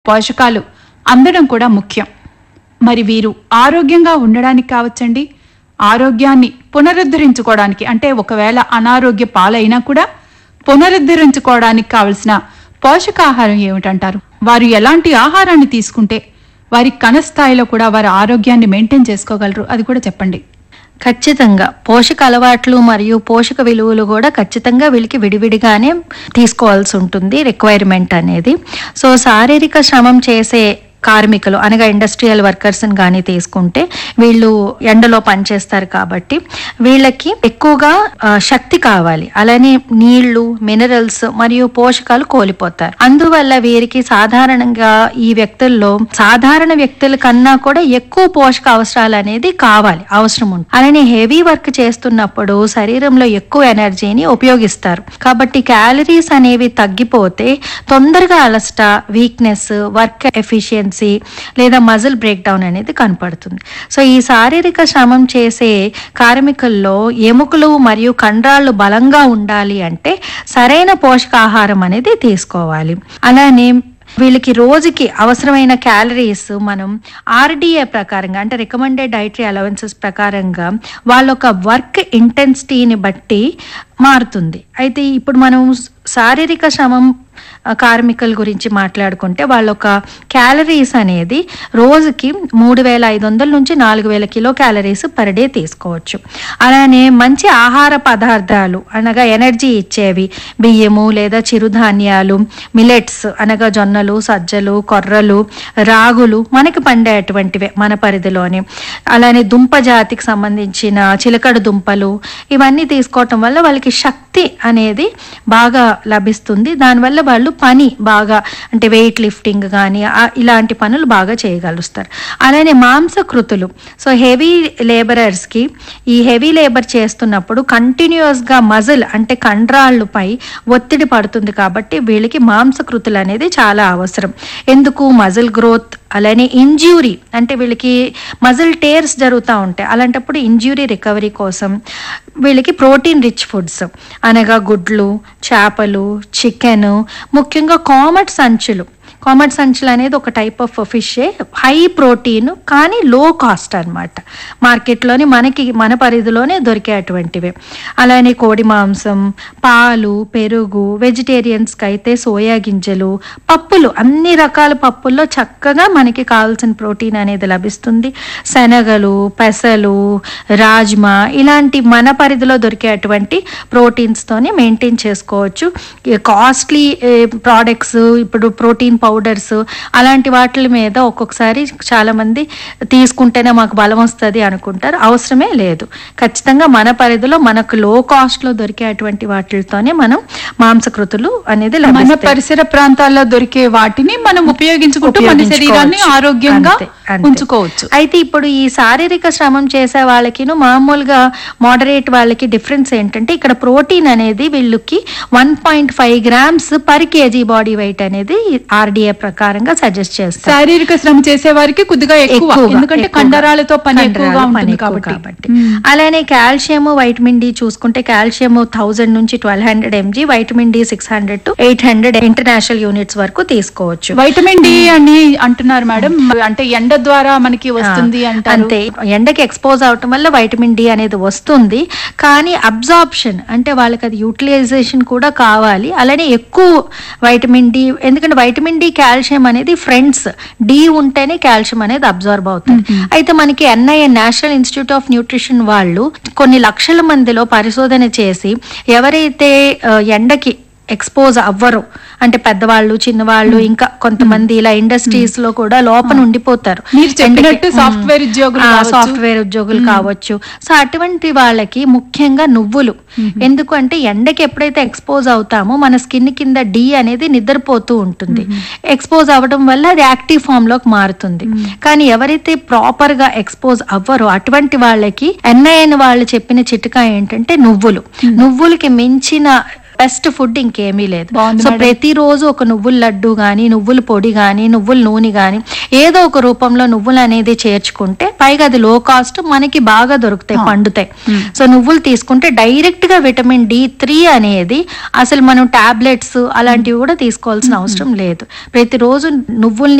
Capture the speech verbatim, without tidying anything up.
పోషకాలు అందడం కూడా ముఖ్యం. మరి వీరు ఆరోగ్యంగా ఉండడానికి కావచ్చండి, ఆరోగ్యాన్ని పునరుద్ధరించుకోవడానికి, అంటే ఒకవేళ అనారోగ్య పాలైనా కూడా పునరుద్ధరించుకోవడానికి కావలసిన పోషకాహారం ఏమిటంటారు? వారు ఎలాంటి ఆహారాన్ని తీసుకుంటే వారి కణస్థాయిలో కూడా వారి ఆరోగ్యాన్ని మెయింటైన్ చేసుకోగలరు, అది కూడా చెప్పండి. ఖచ్చితంగా పోషక అలవాట్లు మరియు పోషక విలువలు కూడా ఖచ్చితంగా వీళ్ళకి విడివిడిగానే తీసుకోవాల్సి ఉంటుంది, రిక్వైర్మెంట్ అనేది. సో శారీరక శ్రమం చేసే కార్మికులు అనగా ఇండస్ట్రియల్ వర్కర్స్ని కానీ తీసుకుంటే వీళ్ళు ఎండలో పనిచేస్తారు కాబట్టి వీళ్ళకి ఎక్కువగా శక్తి కావాలి, అలానే నీళ్లు, మినరల్స్ మరియు పోషకాలు కోల్పోతారు. అందువల్ల వీరికి సాధారణంగా ఈ వ్యక్తుల్లో సాధారణ వ్యక్తుల కన్నా కూడా ఎక్కువ పోషక అవసరాలు అనేది కావాలి, అవసరం ఉంటుంది. అలానే హెవీ వర్క్ చేస్తున్నప్పుడు శరీరంలో ఎక్కువ ఎనర్జీని ఉపయోగిస్తారు కాబట్టి క్యాలరీస్ అనేవి తగ్గిపోతే తొందరగా అలసట, వీక్నెస్, వర్క్ ఎఫిషియన్సీ లేదా మజిల్ బ్రేక్ డౌన్ అనేది కనపడుతుంది. సో ఈ శారీరక శ్రమం చేసే కార్మికుల్లో ఎముకలు మరియు కండరాళ్ళు బలంగా ఉండాలి అంటే సరైన పోషకాహారం అనేది తీసుకోవాలి. అలానే వీళ్ళకి రోజుకి అవసరమైన క్యాలరీస్ మనం ఆర్డిఏ ప్రకారంగా, అంటే రికమెండెడ్ డైటరీ అలవెన్సెస్ ప్రకారంగా వాళ్ళ ఒక వర్క్ ఇంటెన్సిటీని బట్టి మారుతుంది. అయితే ఇప్పుడు మనం శారీరక శ్రమం కార్మికుల గురించి మాట్లాడుకుంటే వాళ్ళ ఒక క్యాలరీస్ అనేది రోజుకి మూడు వేల ఐదు వందల నుంచి నాలుగు వేల కిలో క్యాలరీస్ పర్ డే తీసుకోవచ్చు. అలానే మంచి ఆహార పదార్థాలు అనగా ఎనర్జీ ఇచ్చేవి బియ్యము లేదా చిరుధాన్యాలు, మిలెట్స్ అనగా జొన్నలు, సజ్జలు, కొర్రలు, రాగులు మనకి పండేటువంటివే మన పరిధిలోని. అలానే దుంప జాతికి సంబంధించిన చిలకడ దుంపలు ఇవన్నీ తీసుకోవటం వల్ల వాళ్ళకి శక్తి అనేది బాగా లభిస్తుంది. దానివల్ల వాళ్ళు పని బాగా, అంటే వెయిట్ లిఫ్టింగ్ కానీ ఇలాంటి పనులు బాగా చేయగలుగుతారు. అలానే మాంసకృతులు, సో హెవీ లేబరర్స్కి ఈ హెవీ లేబర్ చేస్తున్నప్పుడు కంటిన్యూస్గా మజిల్ అంటే కండరాళ్ళపై ఒత్తిడి పడుతుంది కాబట్టి వీళ్ళకి మాంసకృతులు అనేది చాలా అవసరం. ఎందుకు? మజిల్ గ్రోత్, అలానే ఇంజ్యూరీ, అంటే వీళ్ళకి మజిల్ టేర్స్ జరుగుతూ ఉంటాయి, అలాంటప్పుడు ఇంజ్యూరీ రికవరీ కోసం వీళ్ళకి ప్రోటీన్ రిచ్ ఫుడ్స్ అనగా గుడ్లు, చేపలు, చికెన్, ముఖ్యంగా కామెట్ సంచులు. కామెట్ సంచులు అనేది ఒక టైప్ ఆఫ్ ఫిషే, హై ప్రోటీన్ కానీ లో కాస్ట్ అనమాట. మార్కెట్లోని మనకి మన పరిధిలోనే దొరికేటువంటివే. అలానే కోడి మాంసం, పాలు, పెరుగు, వెజిటేరియన్స్కి అయితే సోయా గింజలు, పప్పులు, అన్ని రకాల పప్పుల్లో చక్కగా మనకి కావాల్సిన ప్రోటీన్ అనేది లభిస్తుంది. శనగలు, పెసలు, రాజ్మా ఇలాంటి మన పరిధిలో దొరికేటువంటి ప్రోటీన్స్తోనే మెయింటైన్ చేసుకోవచ్చు. కాస్ట్లీ ప్రోడక్ట్స్, ఇప్పుడు ప్రోటీన్ పౌడర్స్ అలాంటి వాటి మీద ఒక్కొక్కసారి చాలా మంది తీసుకుంటేనే మాకు బలం వస్తుంది అనుకుంటారు, అవసరమే లేదు. ఖచ్చితంగా మన పరిధిలో మనకు లో కాస్ట్ లో దొరికేటువంటి వాటితోనే మనం మాంసకృతులు అనేది మన పరిసర ప్రాంతాల్లో దొరికే వాటిని మనం ఉపయోగించుకుంటూ మన శరీరాన్ని ఆరోగ్యంగా ఉంచుకోవచ్చు. అయితే ఇప్పుడు ఈ శారీరక శ్రమం చేసే వాళ్ళకి మామూలుగా మోడరేట్ వాళ్ళకి డిఫరెన్స్ ఏంటంటే ఇక్కడ ప్రోటీన్ అనేది వీళ్ళకి one point five grams per KG body weight అనేది ఆర్డిఏ ప్రకారంగా సజెస్ట్ చేస్తారు. శారీరక శ్రమ చేసే వారికి కొద్దిగా ఎక్కువ, ఎందుకంటే కండరాలతో పని ఎక్కువగా ఉంటుంది కాబట్టి. అలానే కాల్షియం, వైటమిన్ డి చూసుకుంటే కాల్షియం థౌజండ్ నుంచి twelve hundred MG, vitamin D six hundred to eight hundred international units వరకు తీసుకోవచ్చు. వైటమిన్ డి అని అంటున్నారు మేడం, అంటే ఎండ ద్వారా మనకి వస్తుంది అంటారు. అంతే, ఎండకి ఎక్స్పోజ్ అవటం వల్ల వైటమిన్ డి అనేది వస్తుంది, కానీ అబ్జార్ప్షన్ అంటే వాళ్ళకి అది యూటిలైజేషన్ కూడా కావాలి. అలానే ఎక్కువ వైటమిన్ డి, ఎందుకంటే వైటమిన్ డి కాల్షియం అనేది ఫ్రెండ్స్, డి ఉంటేనే కాల్షియం అనేది అబ్జార్బ్ అవుతుంది. అయితే మనకి NIA national institute of nutrition వాళ్ళు కొన్ని లక్షల మందిలో పరిశోధన చేసి ఎవరైతే ఎండకి ఎక్స్పోజ్ అవ్వరు, అంటే పెద్దవాళ్ళు, చిన్నవాళ్ళు, ఇంకా కొంతమంది ఇలా ఇండస్ట్రీస్ లో కూడా లోపల ఉండిపోతారు, సాఫ్ట్వేర్ ఉద్యోగులు సాఫ్ట్వేర్ ఉద్యోగులు కావచ్చు. సో అటువంటి వాళ్ళకి ముఖ్యంగా నువ్వులు, ఎందుకంటే ఎండకి ఎప్పుడైతే ఎక్స్పోజ్ అవుతామో మన స్కిన్ కింద డి అనేది నిద్రపోతూ ఉంటుంది. ఎక్స్పోజ్ అవ్వడం వల్ల అది యాక్టివ్ ఫామ్ లోకి మారుతుంది. కానీ ఎవరైతే ప్రాపర్ గా ఎక్స్పోజ్ అవ్వరో అటువంటి వాళ్ళకి ఎన్ఐఎన్ వాళ్ళు చెప్పిన చిట్కా ఏంటంటే నువ్వులు. నువ్వులకి మించిన బెస్ట్ ఫుడ్ ఇంకేమీ లేదు. సో ప్రతిరోజు ఒక నువ్వుల లడ్డు గానీ, నువ్వుల పొడి గానీ, నువ్వుల నూనె గానీ ఏదో ఒక రూపంలో నువ్వులు అనేది చేర్చుకుంటే, పైగా అది లో కాస్ట్, మనకి బాగా దొరుకుతాయి, పండుతాయి. సో నువ్వులు తీసుకుంటే డైరెక్ట్ గా విటమిన్ డి త్రీ అనేది అసలు మనం టాబ్లెట్స్ అలాంటివి కూడా తీసుకోవాల్సిన అవసరం లేదు. ప్రతిరోజు నువ్వుల్ని